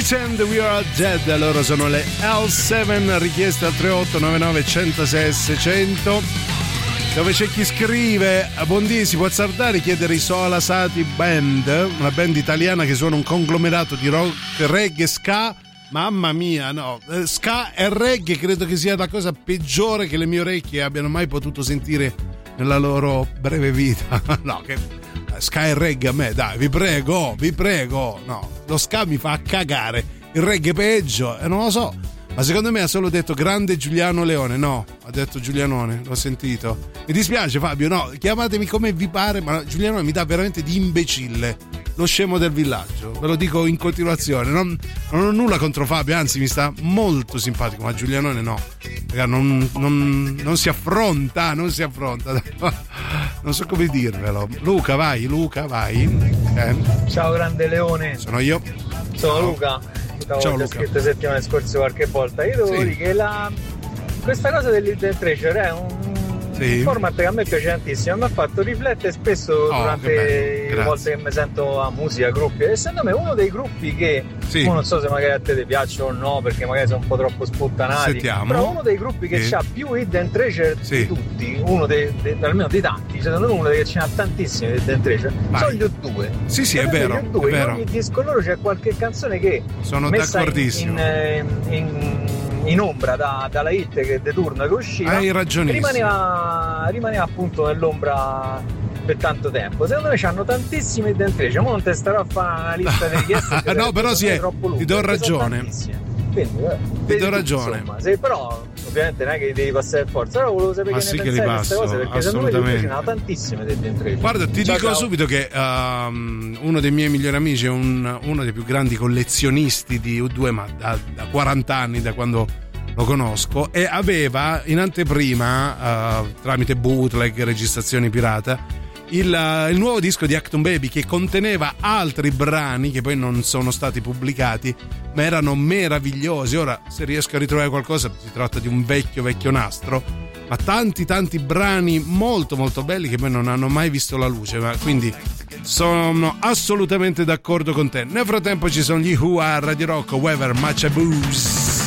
Pretend We Are Dead, loro sono le L7, richiesta al 38 99 106 600, dove c'è chi scrive: buondì, si può azzardare chiedere i Sola Sati Band, una band italiana che suona un conglomerato di rock, reggae, ska. Mamma mia, no, ska e reggae credo che sia la cosa peggiore che le mie orecchie abbiano mai potuto sentire nella loro breve vita. No, che ska e reggae a me, dai, vi prego, no, lo ska mi fa cagare, il reggae peggio, non lo so, ma secondo me ha solo detto grande Giuliano Leone, no, ha detto Giulianone, l'ho sentito, mi dispiace Fabio, no, chiamatemi come vi pare, ma Giulianone mi dà veramente di imbecille, lo scemo del villaggio, ve lo dico in continuazione, non ho nulla contro Fabio, anzi mi sta molto simpatico, ma Giulianone no, non si affronta, non so come dirvelo. Luca vai. Ciao grande Leone. Sono io. Sono Luca. Ciao Luca. Scritto settimane scorse qualche volta. Io devo dire che questa cosa dell'Hidden Treasure è un format che a me piace tantissimo, mi ha fatto riflettere spesso durante le volte che mi sento a musica, gruppi, e secondo me uno dei gruppi che non so se magari a te ti piacciono o no, perché magari sono un po' troppo sputtanati, però uno dei gruppi che ha più Hidden Treasure di tutti, uno almeno dei tanti, secondo me uno che ce n'ha tantissimi Hidden Treasure, sono gli U2. Sì, è vero, è vero. In ogni disco loro c'è qualche canzone che sono messa d'accordissimo in ombra dalla hit che de turno che usciva, hai ragionissimo, rimaneva appunto nell'ombra per tanto tempo. Secondo me c'hanno tantissimi Hidden Treasure, ma non te starò a fare una lista di richieste no, però ti do ragione, quindi, ti do ragione, insomma, però ovviamente non è che devi passare per forza, però volevo sapere che ne pensai di queste cose, perché secondo me ce n'hanno tantissime Hidden Treasure. Guarda, ti dico subito che uno dei miei migliori amici è uno dei più grandi collezionisti di U2, ma da 40 anni, da quando lo conosco, e aveva in anteprima tramite bootleg, registrazioni pirata, il nuovo disco di Achtung Baby, che conteneva altri brani che poi non sono stati pubblicati ma erano meravigliosi. Ora, se riesco a ritrovare qualcosa, si tratta di un vecchio nastro, ma tanti brani molto molto belli che poi non hanno mai visto la luce, ma quindi sono assolutamente d'accordo con te. Nel frattempo ci sono gli Who a Radio Rock, Weather Matcha Booze.